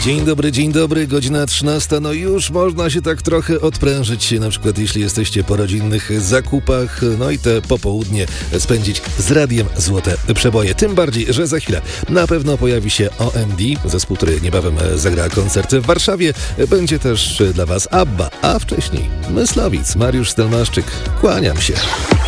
Dzień dobry, godzina 13. No już można się tak trochę odprężyć, na przykład jeśli jesteście po rodzinnych zakupach, no i te popołudnie spędzić z radiem Złote Przeboje. Tym bardziej, że za chwilę na pewno pojawi się OMD, zespół, który niebawem zagra koncert w Warszawie. Będzie też dla Was ABBA, a wcześniej Myslowic, Mariusz Stelmaszczyk. Kłaniam się.